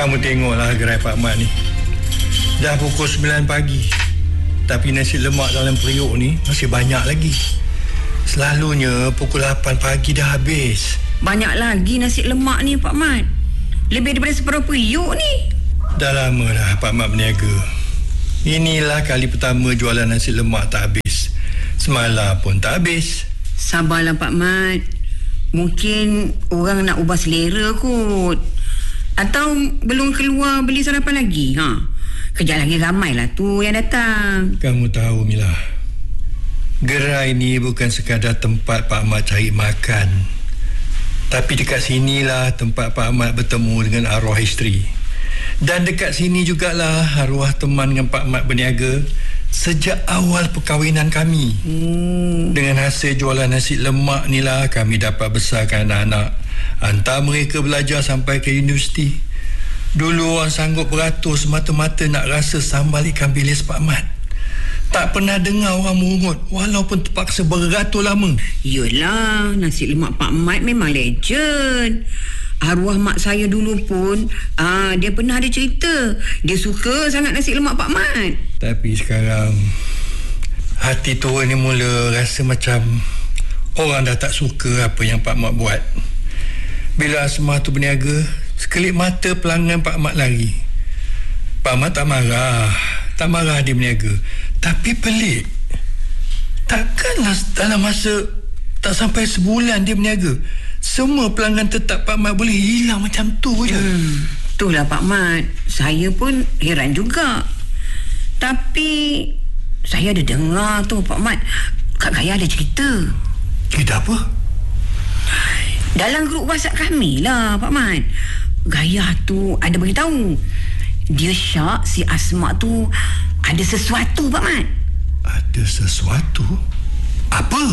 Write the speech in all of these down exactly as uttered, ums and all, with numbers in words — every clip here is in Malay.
Kamu tengoklah gerai Pak Mat ni. Dah pukul sembilan pagi, tapi nasi lemak dalam periuk ni masih banyak lagi. Selalunya pukul lapan pagi dah habis. Banyak lagi nasi lemak ni Pak Mat. Lebih daripada separuh periuk ni. Dah lama dah Pak Mat berniaga. Inilah kali pertama jualan nasi lemak tak habis. Semalam pun tak habis. Sabarlah Pak Mat. Mungkin orang nak ubah selera kot. Atau belum keluar beli sarapan lagi. Ha. Kejap lagi ramailah tu yang datang. Kamu tahu Mila, gerai ni bukan sekadar tempat Pak Mat cari makan, tapi dekat sinilah tempat Pak Mat bertemu dengan arwah isteri. Dan dekat sini jugalah arwah teman dengan Pak Mat berniaga sejak awal perkahwinan kami. Hmm. Dengan hasil jualan nasi lemak ni lah kami dapat besarkan anak-anak, hantar mereka belajar sampai ke universiti. Dulu orang sanggup beratur semata-mata nak rasa sambal ikan bilis Pak Mat. Tak pernah dengar orang mungut walaupun terpaksa beratur lama. Yelah, nasi lemak Pak Mat memang legend. Arwah mak saya dulu pun aa, dia pernah ada cerita. Dia suka sangat nasi lemak Pak Mat. Tapi sekarang hati tua ni mula rasa macam orang dah tak suka apa yang Pak Mat buat. Bila Asmah tu berniaga, sekelip mata pelanggan Pak Mat lari. Pak Mat tak marah. Tak marah dia berniaga. Tapi pelik, takkanlah dalam masa tak sampai sebulan dia berniaga, semua pelanggan tetap Pak Mat boleh hilang macam tu je. Hmm, itulah Pak Mat. Saya pun heran juga. Tapi saya ada dengar tu Pak Mat, Kak Gaya ada cerita. Cerita apa? Dalam grup WhatsApp kami lah Pak Mat. Gaya tu ada beritahu dia syak si Asma tu ada sesuatu Pak Mat. Ada sesuatu? Apa?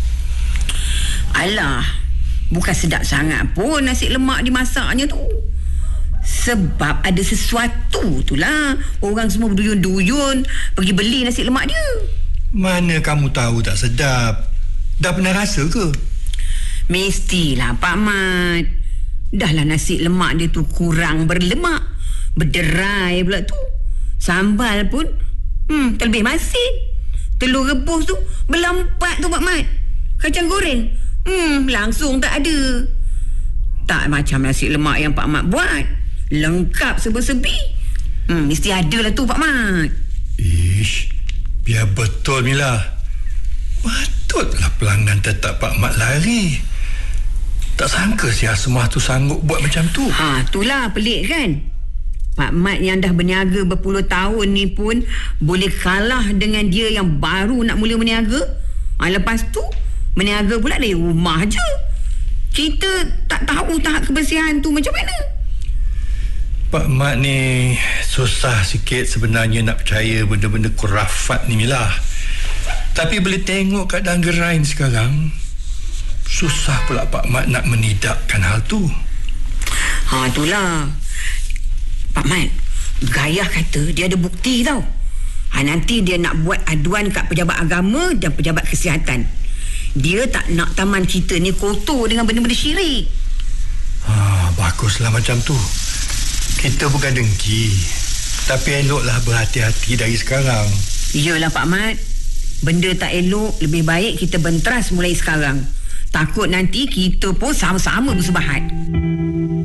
Alah, bukan sedap sangat pun nasi lemak dimasaknya tu. Sebab ada sesuatu tu lah orang semua berduyun-duyun pergi beli nasi lemak dia. Mana kamu tahu tak sedap? Dah pernah rasa ke? Mestilah Pak Mat. Dahlah nasi lemak dia tu kurang berlemak, berderai pula tu. Sambal pun hmm, terlebih masin. Telur rebus tu berlempat tu Pak Mat. Kacang goreng hmm, langsung tak ada. Tak macam nasi lemak yang Pak Mat buat, lengkap serba-serbi. hmm, Mesti ada lah tu Pak Mat. Ish, biar betul Mila. Patutlah pelanggan tetap Pak Mat lari. Tak sangka si Asmah tu sanggup buat macam tu. Ha, itulah pelik kan. Pak Mat yang dah berniaga berpuluh tahun ni pun boleh kalah dengan dia yang baru nak mula berniaga. Ha, lepas tu berniaga pula dari rumah je. Kita tak tahu tahap kebersihan tu macam mana. Pak Mat ni susah sikit sebenarnya nak percaya benda-benda kurafat ni Mila. Tapi boleh tengok keadaan gerai sekarang, susah pula Pak Mat nak menidakkan hal tu. Ha, itulah Pak Mat, Gayah kata dia ada bukti tau. Ha, nanti dia nak buat aduan kat pejabat agama dan pejabat kesihatan. Dia tak nak taman kita ni kotor dengan benda-benda syirik. Ha, baguslah macam tu. Kita bukan dengki, tapi eloklah berhati-hati dari sekarang. Iyalah Pak Mat, benda tak elok lebih baik kita benteras mulai sekarang. Takut nanti kita pun sama-sama bersebahat.